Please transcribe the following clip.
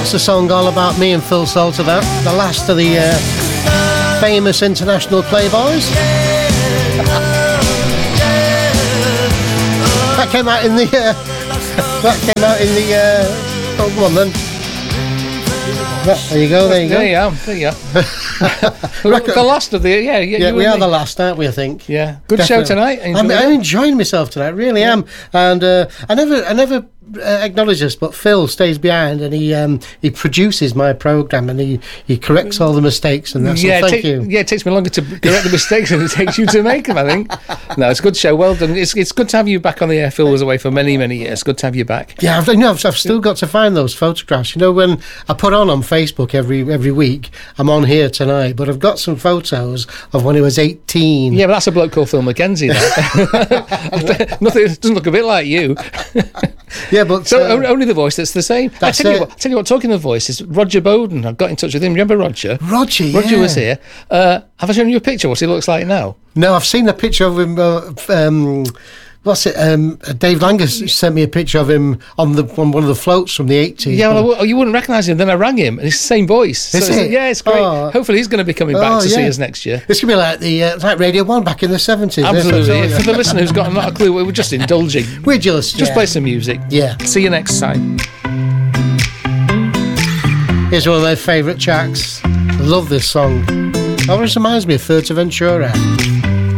What's the song all about? Me and Phil Salter, that. The last of the famous international playboys. That came out in the... oh, come on then. There you go. There you are. The last of the... Yeah, we are the last, aren't we, I think? Yeah. Good Definitely. show tonight. I'm enjoying myself tonight, really am. And I never acknowledge this, but Phil stays behind and he produces my programme and he corrects all the mistakes and that. So thank you. Yeah, it takes me longer to correct the mistakes than it takes you to make them, I think. No, it's a good show. Well done. It's good to have you back on the air. Phil was away for many, many years. Good to have you back. Yeah, I've still got to find those photographs. You know, when I put on Facebook every week, I'm on here tonight, but I've got some photos of when I was 18. Yeah, but that's a bloke called Phil McKenzie. Nothing, doesn't look a bit like you. Yeah, but... So only the voice that's the same. I tell you what, talking of voices, Roger Bowden, I got in touch with him. Remember Roger? Roger was here. Have I shown you a picture what he looks like now? No, I've seen a picture of him... Dave Langer sent me a picture of him on one of the floats from the 80s. Yeah, well, you wouldn't recognise him. Then I rang him, and it's the same voice. Is it? Yeah, it's great. Oh. Hopefully he's going to be coming back to see us next year. It's going to be like Radio 1 back in the 70s. Absolutely. For the listener who's got not a clue, we're just indulging. We're just play some music. Yeah. See you next time. Here's one of my favourite tracks. I love this song. Always reminds me of Fuerteventura.